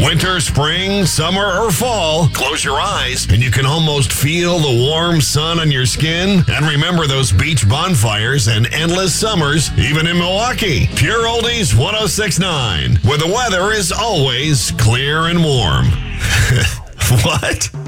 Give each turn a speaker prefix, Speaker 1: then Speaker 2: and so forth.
Speaker 1: Winter, spring, summer, or fall, close your eyes and you can almost feel the warm sun on your skin. And remember those beach bonfires and endless summers, even in Milwaukee. Pure Oldies 106.9, where the weather is always clear and warm. What?